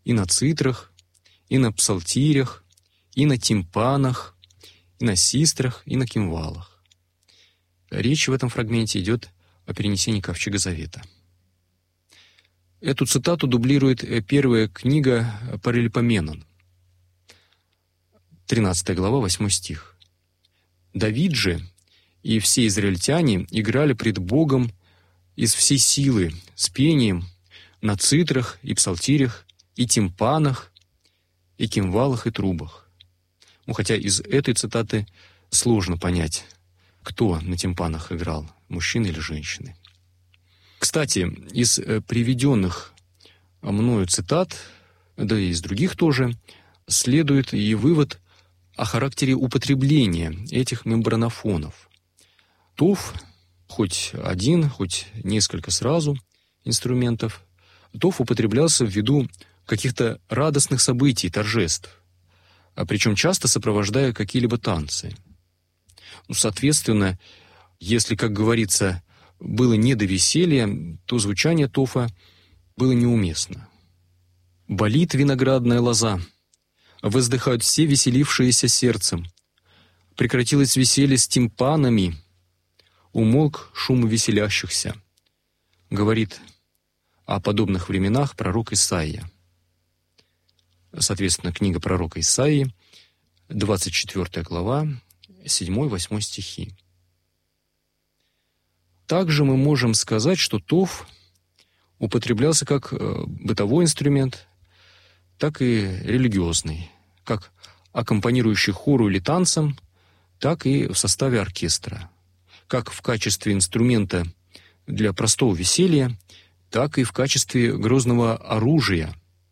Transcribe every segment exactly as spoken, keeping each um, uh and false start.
и на цитрах, и на псалтирях, и на тимпанах, и на систрах, и на кимвалах. Речь в этом фрагменте идет о перенесении ковчега завета. Эту цитату дублирует первая книга Паралипоменон, тринадцатая глава, восьмой стих. «Давид же и все израильтяне играли пред Богом из всей силы, с пением, на цитрах и псалтирях, и тимпанах, и кимвалах, и трубах». Ну, хотя из этой цитаты сложно понять, кто на тимпанах играл, мужчины или женщины. Кстати, из приведенных мною цитат, да и из других тоже, следует и вывод о характере употребления этих мембранофонов. Тов, хоть один, хоть несколько сразу инструментов, тов употреблялся ввиду каких-то радостных событий, торжеств, а причем часто сопровождая какие-либо танцы. Ну, соответственно, если, как говорится, было не до веселья, то звучание тофа было неуместно. «Болит виноградная лоза, воздыхают все веселившиеся сердцем. Прекратилось веселье с тимпанами, умолк шум веселящихся», говорит о подобных временах пророк Исаия. Соответственно, книга пророка Исаии, двадцать четвёртая глава, седьмой-восьмой стихи. Также мы можем сказать, что тов употреблялся как бытовой инструмент, так и религиозный, как аккомпанирующий хору или танцам, так и в составе оркестра, как в качестве инструмента для простого веселья, так и в качестве грозного оружия.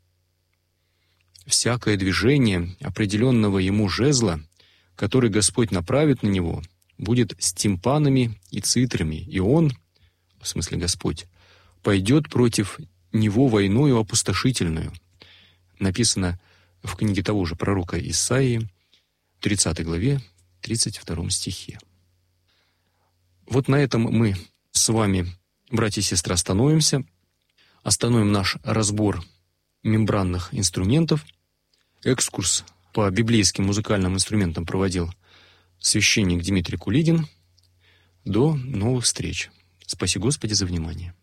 Всякое движение определенного ему жезла, который Господь направит на него, будет с тимпанами и цитрами, и он, в смысле Господь, пойдет против него войною опустошительную. Написано в книге того же пророка Исаии, тридцатой главе, тридцать втором стихе. Вот на этом мы с вами, братья и сестры, остановимся. Остановим наш разбор мембранных инструментов. Экскурс по библейским музыкальным инструментам проводил священник Дмитрий Кулигин. До новых встреч. Спаси Господи за внимание.